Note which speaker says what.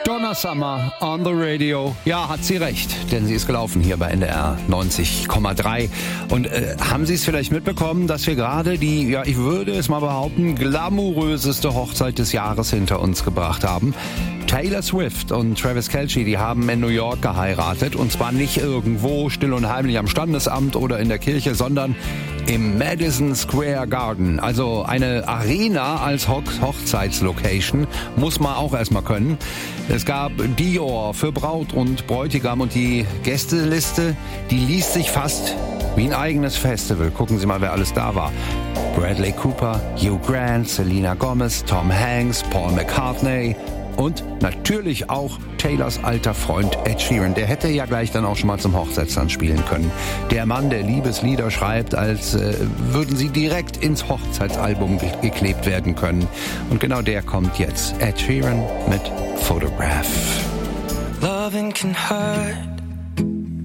Speaker 1: Donna Summer on the radio. Ja, hat sie recht, denn sie ist gelaufen hier bei NDR 90,3. Und haben Sie es vielleicht mitbekommen, dass wir gerade die, ja, ich würde es mal behaupten, glamouröseste Hochzeit des Jahres hinter uns gebracht haben? Taylor Swift und Travis Kelce, die haben in New York geheiratet. Und zwar nicht irgendwo still und heimlich am Standesamt oder in der Kirche, sondern im Madison Square Garden. Also eine Arena als Hochzeitslocation muss man auch erstmal können. Es gab Dior für Braut und Bräutigam und die Gästeliste, die liest sich fast wie ein eigenes Festival. Gucken Sie mal, wer alles da war. Bradley Cooper, Hugh Grant, Selena Gomez, Tom Hanks, Paul McCartney und natürlich auch Taylors alter Freund Ed Sheeran. Der hätte ja gleich dann auch schon mal zum Hochzeitstanz spielen können. Der Mann, der Liebeslieder schreibt, als würden sie direkt ins Hochzeitsalbum geklebt werden können. Und genau der kommt jetzt. Ed Sheeran mit Photograph.
Speaker 2: Loving can hurt.